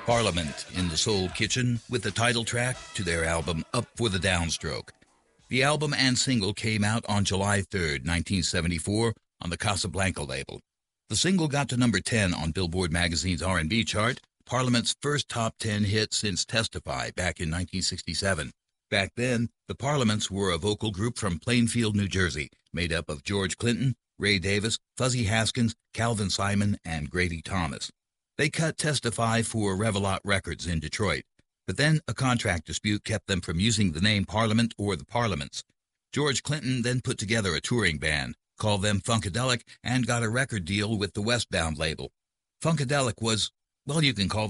Parliament in the Soul Kitchen with the title track to their album Up for the Downstroke. The album and single came out on July 3rd, 1974 on the Casablanca label. The single got to number 10 on Billboard magazine's R&B chart, Parliament's first top 10 hit since Testify back in 1967. Back then, the Parliaments were a vocal group from Plainfield, New Jersey, made up of George Clinton, Ray Davis, Fuzzy Haskins, Calvin Simon, and Grady Thomas. They cut Testify for Revelot Records in Detroit, but then a contract dispute kept them from using the name Parliament or the Parliaments. George Clinton then put together a touring band, called them Funkadelic, and got a record deal with the Westbound label. Funkadelic was, well, you can call